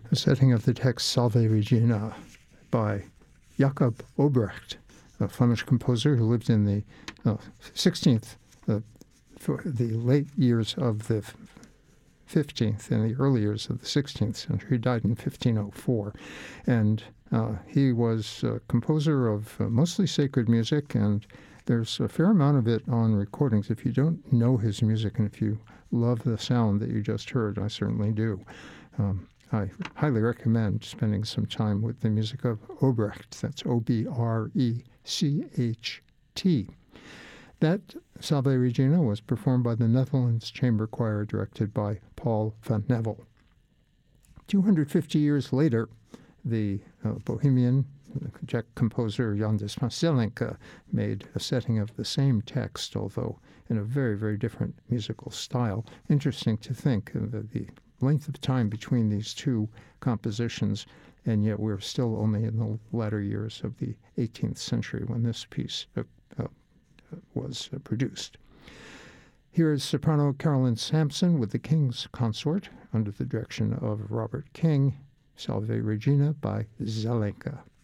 a setting of the text Salve Regina by Jacob Obrecht, a Flemish composer who lived in the 16th, for the late years of the 15th and the early years of the 16th century. He died in 1504. And he was a composer of mostly sacred music, and there's a fair amount of it on recordings. If you don't know his music and if you love the sound that you just heard, I certainly do. I highly recommend spending some time with the music of Obrecht. That's Obrecht. That Salve Regina was performed by the Netherlands Chamber Choir, directed by Paul van Nevel. 250 years later, the Bohemian Czech composer Jan Desmas-Zelenka made a setting of the same text, although in a very, very different musical style. Interesting to think that the length of time between these two compositions, and yet we're still only in the latter years of the 18th century when this piece was produced. Here is soprano Carolyn Sampson with the King's Consort under the direction of Robert King, Salve Regina by Zelenka.